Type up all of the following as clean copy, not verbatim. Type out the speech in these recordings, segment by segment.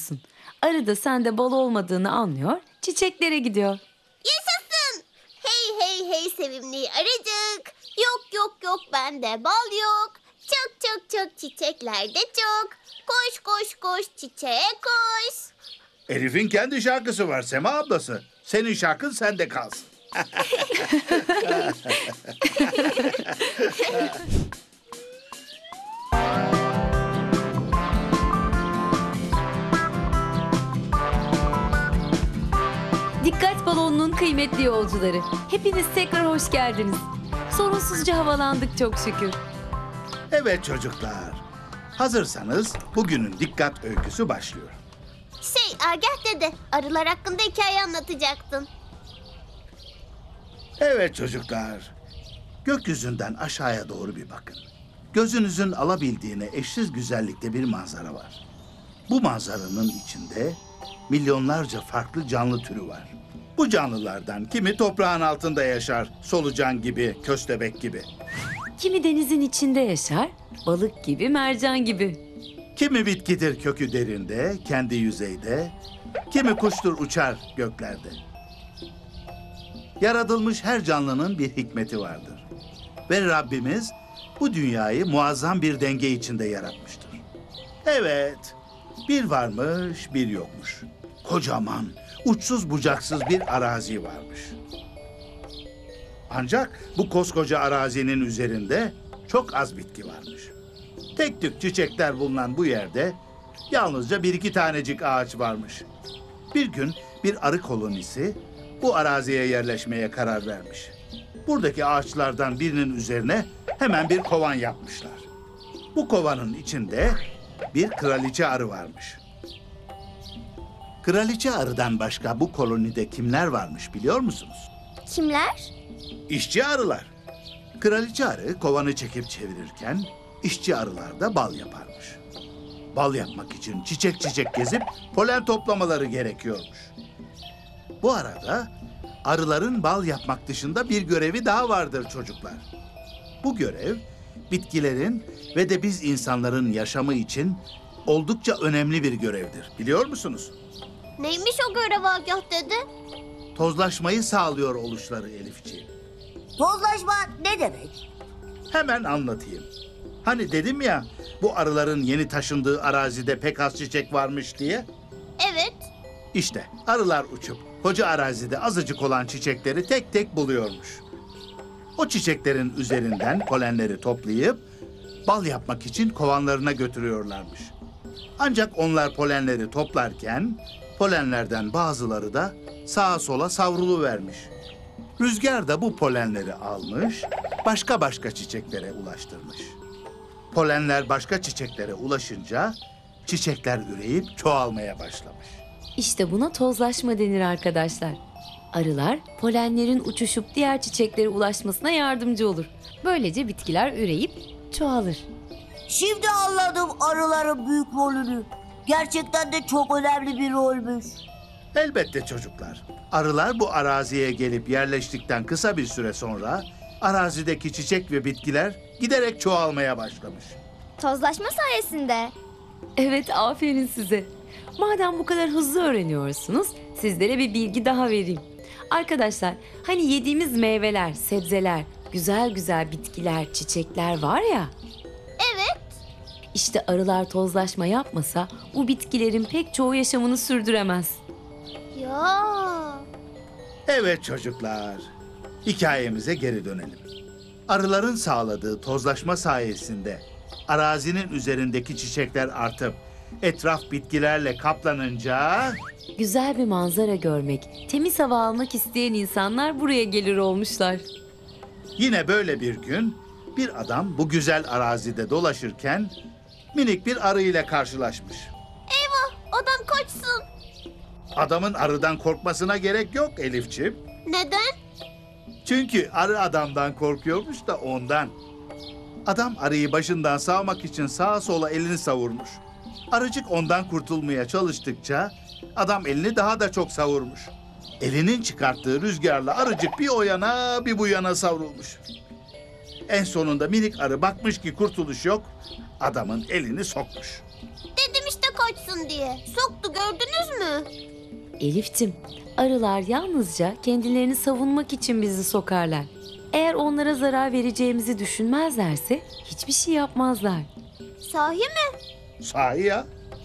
musun? Arı da sende bal olmadığını anlıyor, çiçeklere gidiyor. Yaşasın! Hey hey hey sevimli arıcık. Yok yok yok bende bal yok. Çok çok çok çiçeklerde çok. Koş koş koş çiçeğe koş. Elif'in kendi şarkısı var Sema ablası. Senin şarkın sende kalsın. Dikkat balonunun kıymetli yolcuları. Hepiniz tekrar hoş geldiniz. Sorunsuzca havalandık çok şükür. Evet çocuklar. Hazırsanız bugünün dikkat öyküsü başlıyor. Agah dede, arılar hakkında hikaye anlatacaktın. Evet çocuklar. Gökyüzünden aşağıya doğru bir bakın. Gözünüzün alabildiğine eşsiz güzellikte bir manzara var. Bu manzaranın içinde milyonlarca farklı canlı türü var. Bu canlılardan kimi toprağın altında yaşar, solucan gibi, köstebek gibi. Kimi denizin içinde yaşar, balık gibi, mercan gibi. Kimi bitkidir kökü derinde, kendi yüzeyde. Kimi kuştur uçar göklerde. Yaratılmış her canlının bir hikmeti vardır. Ve Rabbimiz bu dünyayı muazzam bir denge içinde yaratmıştır. Evet, bir varmış, bir yokmuş. Kocaman, uçsuz bucaksız bir arazi varmış. Ancak bu koskoca arazinin üzerinde çok az bitki varmış. Tek tük çiçekler bulunan bu yerde yalnızca bir iki tanecik ağaç varmış. Bir gün bir arı kolonisi bu araziye yerleşmeye karar vermiş. Buradaki ağaçlardan birinin üzerine hemen bir kovan yapmışlar. Bu kovanın içinde bir kraliçe arı varmış. Kraliçe arıdan başka bu kolonide kimler varmış biliyor musunuz? Kimler? İşçi arılar. Kraliçe arı kovanı çekip çevirirken işçi arılar da bal yaparmış. Bal yapmak için çiçek çiçek gezip polen toplamaları gerekiyormuş. Bu arada arıların bal yapmak dışında bir görevi daha vardır çocuklar. Bu görev bitkilerin ve de biz insanların yaşamı için oldukça önemli bir görevdir. Biliyor musunuz? Neymiş o görev Agah dede? Tozlaşmayı sağlıyor oluşları Elifciğim. Tozlaşma ne demek? Hemen anlatayım. Hani dedim ya bu arıların yeni taşındığı arazide pek az çiçek varmış diye. Evet. İşte arılar uçup koca arazide azıcık olan çiçekleri tek tek buluyormuş. O çiçeklerin üzerinden polenleri toplayıp bal yapmak için kovanlarına götürüyorlarmış. Ancak onlar polenleri toplarken polenlerden bazıları da sağa sola savruluvermiş. Rüzgar da bu polenleri almış, başka başka çiçeklere ulaştırmış. Polenler başka çiçeklere ulaşınca çiçekler üreyip çoğalmaya başlamış. İşte buna tozlaşma denir arkadaşlar. Arılar polenlerin uçuşup diğer çiçeklere ulaşmasına yardımcı olur. Böylece bitkiler üreyip çoğalır. Şimdi anladım arıların büyük rolünü. Gerçekten de çok önemli bir rolmüş. Elbette çocuklar. Arılar bu araziye gelip yerleştikten kısa bir süre sonra arazideki çiçek ve bitkiler giderek çoğalmaya başlamış. Tozlaşma sayesinde. Evet, aferin size. Madem bu kadar hızlı öğreniyorsunuz, sizlere bir bilgi daha vereyim. Arkadaşlar, hani yediğimiz meyveler, sebzeler, güzel güzel bitkiler, çiçekler var ya. Evet. İşte arılar tozlaşma yapmasa bu bitkilerin pek çoğu yaşamını sürdüremez. Ya. Evet çocuklar, hikayemize geri dönelim. Arıların sağladığı tozlaşma sayesinde arazinin üzerindeki çiçekler artıp etraf bitkilerle kaplanınca... Güzel bir manzara görmek, temiz hava almak isteyen insanlar buraya gelir olmuşlar. Yine böyle bir gün bir adam bu güzel arazide dolaşırken minik bir arı ile karşılaşmış. Eyvah, odan kaçsın. Adamın arıdan korkmasına gerek yok Elifciğim. Neden? Çünkü arı adamdan korkuyormuş da ondan. Adam arıyı başından savmak için sağa sola elini savurmuş. Arıcık ondan kurtulmaya çalıştıkça adam elini daha da çok savurmuş. Elinin çıkarttığı rüzgarla arıcık bir o yana bir bu yana savrulmuş. En sonunda minik arı bakmış ki kurtuluş yok, adamın elini sokmuş. Dedim işte kaçsın. sokmasın diye. Soktu, gördünüz mü? Elif'cim, arılar yalnızca kendilerini savunmak için bizi sokarlar. Eğer onlara zarar vereceğimizi düşünmezlerse hiçbir şey yapmazlar. Sahi mi? Sahi ya.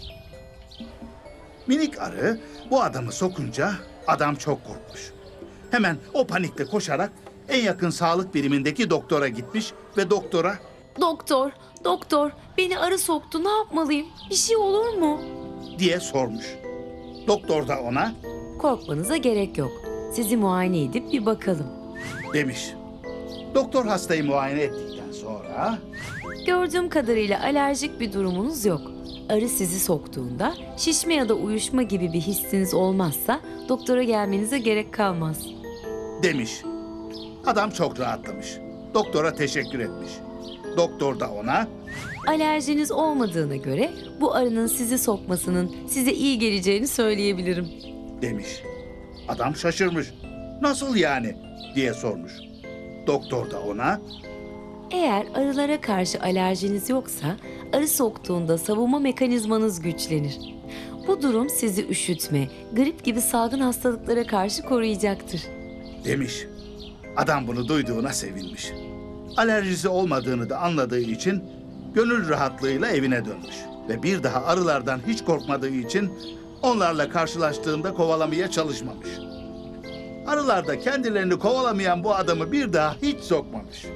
Minik arı bu adamı sokunca adam çok korkmuş. Hemen o panikle koşarak en yakın sağlık birimindeki doktora gitmiş ve doktora Doktor, doktor, beni arı soktu, ne yapmalıyım? Bir şey olur mu? diye sormuş. Doktor da ona Korkmanıza gerek yok. Sizi muayene edip bir bakalım. demiş. Doktor hastayı muayene ettikten sonra Gördüğüm kadarıyla alerjik bir durumunuz yok. Arı sizi soktuğunda şişme ya da uyuşma gibi bir hissiniz olmazsa doktora gelmenize gerek kalmaz. demiş. Adam çok rahatlamış. Doktora teşekkür etmiş. Doktor da ona Alerjiniz olmadığına göre bu arının sizi sokmasının size iyi geleceğini söyleyebilirim. demiş. Adam şaşırmış. Nasıl yani diye sormuş. Doktor da ona Eğer arılara karşı alerjiniz yoksa arı soktuğunda savunma mekanizmanız güçlenir. Bu durum sizi üşütme, grip gibi salgın hastalıklara karşı koruyacaktır. demiş. Adam bunu duyduğuna sevinmiş. Alerjisi olmadığını da anladığı için gönül rahatlığıyla evine dönmüş. Ve bir daha arılardan hiç korkmadığı için onlarla karşılaştığında kovalamaya çalışmamış. Arılar da kendilerini kovalamayan bu adamı bir daha hiç sokmamış.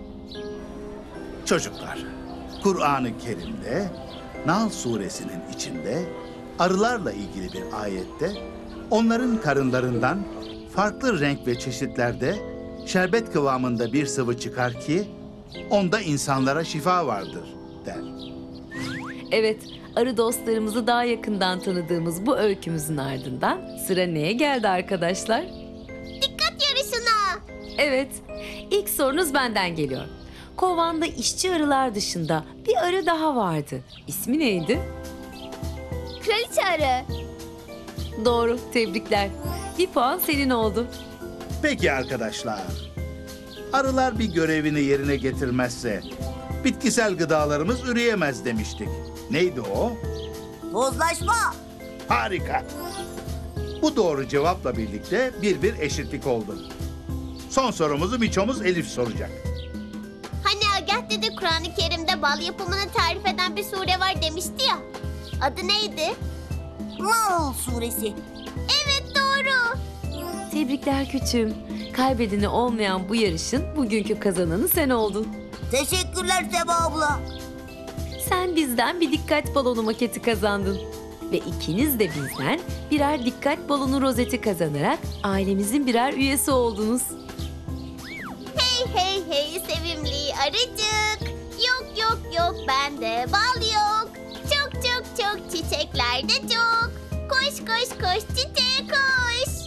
Çocuklar, Kur'an-ı Kerim'de Nahl suresinin içinde arılarla ilgili bir ayette onların karınlarından farklı renk ve çeşitlerde şerbet kıvamında bir sıvı çıkar ki onda insanlara şifa vardır der. Evet, arı dostlarımızı daha yakından tanıdığımız bu öykümüzün ardından sıra neye geldi arkadaşlar? Dikkat yarışına. Evet, ilk sorunuz benden geliyor. Kovanda işçi arılar dışında bir arı daha vardı. İsmi neydi? Kraliçe arı. Doğru, tebrikler. Bir puan senin oldu. Peki arkadaşlar, arılar bir görevini yerine getirmezse bitkisel gıdalarımız üreyemez demiştik. Neydi o? Tozlaşma. Harika. Bu doğru cevapla birlikte bir eşitlik oldu. Son sorumuzu miçomuz Elif soracak. Hani Agah dede Kur'an-ı Kerim'de bal yapımını tarif eden bir sure var demişti ya. Adı neydi? Nahl suresi. Evet, doğru. Tebrikler küçüğüm. Kaybedeni olmayan bu yarışın bugünkü kazananı sen oldun. Teşekkürler Seba abla. Sen bizden bir dikkat balonu maketi kazandın. Ve ikiniz de bizden birer dikkat balonu rozeti kazanarak ailemizin birer üyesi oldunuz. Hey hey hey sevimli arıcık. Yok yok yok bende bal yok. Çok çok çok çiçeklerde çok. Koş koş koş çiçeğe koş.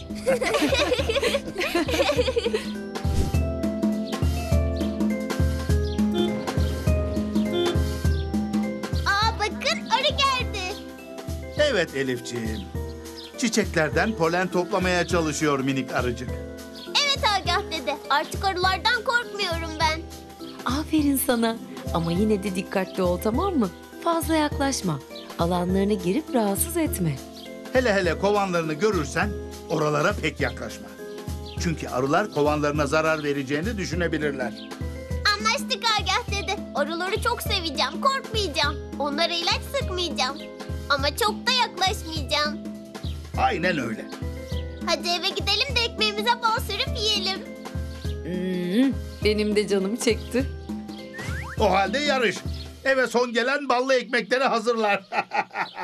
Aa, bakın arı geldi. Evet Elifciğim. Çiçeklerden polen toplamaya çalışıyor minik arıcık. Evet Agah dede, artık arılardan korkmuyorum ben. Aferin sana. Ama yine de dikkatli ol, tamam mı? Fazla yaklaşma. Alanlarına girip rahatsız etme. Hele hele kovanlarını görürsen oralara pek yaklaşma. Çünkü arılar kovanlarına zarar vereceğini düşünebilirler. Anlaştık Agah dede. Arıları çok seveceğim, korkmayacağım. Onlara ilaç sıkmayacağım. Ama çok da yaklaşmayacağım. Aynen öyle. Hadi eve gidelim de ekmeğimize bal sürüp yiyelim. Benim de canım çekti. O halde yarış. Eve son gelen ballı ekmekleri hazırlar.